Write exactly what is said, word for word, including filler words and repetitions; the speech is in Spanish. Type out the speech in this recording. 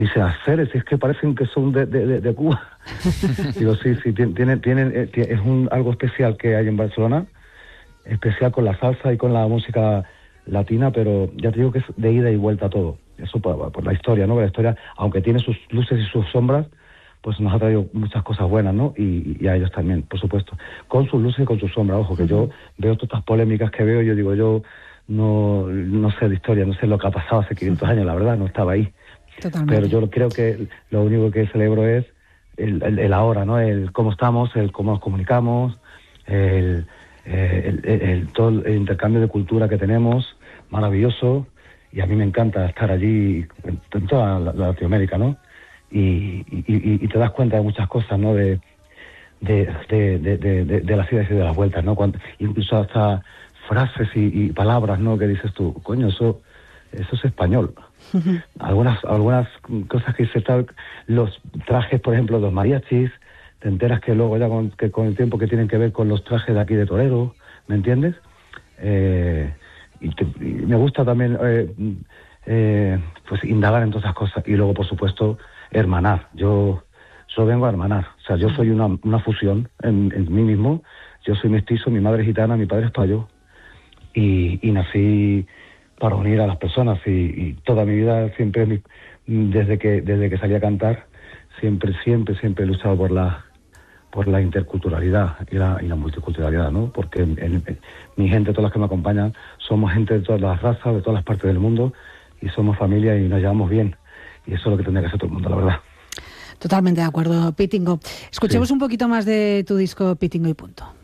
Dice, hacer, es que parecen que son de, de, de, de Cuba. Digo, sí, sí, tienen, tienen, es un, algo especial que hay en Barcelona, especial con la salsa y con la música latina, pero ya te digo que es de ida y vuelta todo. Eso por, por la historia, ¿no? La historia, aunque tiene sus luces y sus sombras, pues nos ha traído muchas cosas buenas, ¿no? Y, y a ellos también, por supuesto. Con sus luces y con sus sombras. Ojo, que yo veo todas estas polémicas que veo, yo digo, yo no, no sé de historia, no sé lo que ha pasado hace quinientos años, la verdad, no estaba ahí. Totalmente. Pero yo creo que lo único que celebro es el, el, el ahora, ¿no? El cómo estamos, el cómo nos comunicamos, el, el, el, el todo el intercambio de cultura que tenemos, maravilloso, y a mí me encanta estar allí en, en toda la, la Latinoamérica, ¿no? Y, y, y, y te das cuenta de muchas cosas, ¿no? De, de, de, de, de, de, de las idas y de las vueltas, ¿no? Cuando, incluso hasta frases y, y palabras, ¿no? Que dices tú, coño, eso, eso es español. Uh-huh. Algunas algunas cosas que dice tal, los trajes, por ejemplo, los mariachis, te enteras que luego ya con, que con el tiempo que tienen que ver con los trajes de aquí de torero, ¿me entiendes? Eh, y, te, y me gusta también eh, eh, pues indagar en todas esas cosas y luego, por supuesto, hermanar. Yo, yo vengo a hermanar, o sea, yo soy una, una fusión en, en mí mismo. Yo soy mestizo, mi madre es gitana, mi padre es payo y, y nací para unir a las personas y, y toda mi vida siempre, desde que desde que salí a cantar, siempre, siempre, siempre he luchado por la por la interculturalidad y la, y la multiculturalidad, ¿no? Porque en, en, en, mi gente, todas las que me acompañan, somos gente de todas las razas, de todas las partes del mundo y somos familia y nos llevamos bien. Y eso es lo que tendría que hacer todo el mundo, la verdad. Totalmente de acuerdo, Pitingo. Escuchemos sí. un poquito más de tu disco Pitingo y punto.